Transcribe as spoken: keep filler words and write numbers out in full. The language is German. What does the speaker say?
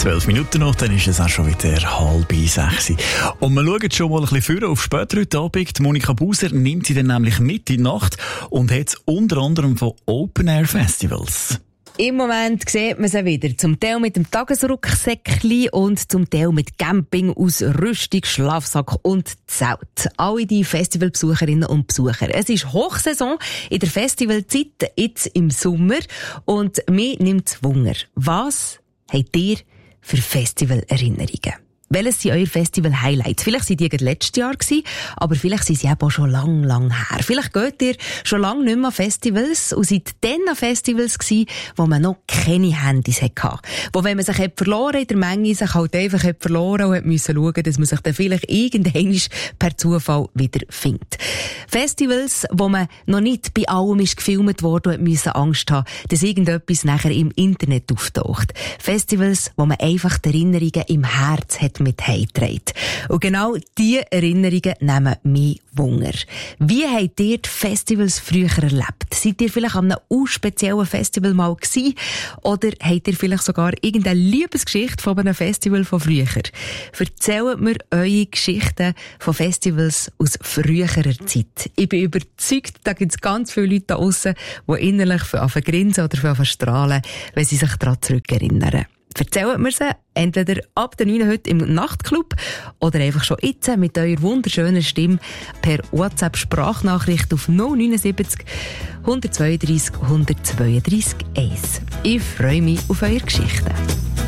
Zwölf Minuten noch, dann ist es auch schon wieder halb sechs. Und wir schauen schon mal ein bisschen früher auf später heute Abend. Monika Buser nimmt sie dann nämlich mit in die Nacht und hat unter anderem von Open-Air-Festivals. Im Moment sieht man sie wieder. Zum Teil mit dem Tagesrucksäckchen und zum Teil mit Camping aus Rüstung, Schlafsack und Zelt. Alle die Festivalbesucherinnen und Besucher. Es ist Hochsaison in der Festivalzeit, jetzt im Sommer. Und mir nimmt Wunder. Was habt ihr für Festivalerinnerungen? Welches sind eure Festival-Highlights? Vielleicht waren die gerade letztes Jahr gewesen, aber vielleicht sind sie eben auch schon lang, lang her. Vielleicht geht ihr schon lange nicht mehr an Festivals und seid dann an Festivals gewesen, wo man noch keine Handys hatte. Wo, wenn man sich hat verloren in der Menge, sich halt einfach hat verloren und hat müssen schauen, dass man sich dann vielleicht irgendwann per Zufall wieder findet. Festivals, wo man noch nicht bei allem ist gefilmt wurde und musste Angst haben, dass irgendetwas nachher im Internet auftaucht. Festivals, wo man einfach die Erinnerungen im Herz hat mit heimgetragen. Und genau diese Erinnerungen nehmen mich Wunder. Wie habt ihr die Festivals früher erlebt? Seid ihr vielleicht an einem unspeziellen Festival mal gewesen? Oder habt ihr vielleicht sogar irgendeine Liebesgeschichte von einem Festival von früher? Erzählt mir eure Geschichten von Festivals aus früherer Zeit. Ich bin überzeugt, da gibt es ganz viele Leute da draussen, die innerlich von grinsen oder von strahlen, wenn sie sich daran zurückerinnern. Erzählt mir sie entweder ab der neun heute im Nachtclub oder einfach schon jetzt mit eurer wunderschönen Stimme per WhatsApp-Sprachnachricht auf null neun sieben null eins zwei drei eins zwei zwei eins. Ich freue mich auf eure Geschichten.